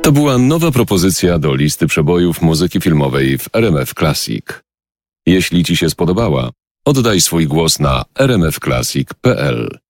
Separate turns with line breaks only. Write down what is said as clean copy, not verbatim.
To była nowa propozycja do listy przebojów muzyki filmowej w RMF Classic. Jeśli Ci się spodobała, oddaj swój głos na rmfclassic.pl.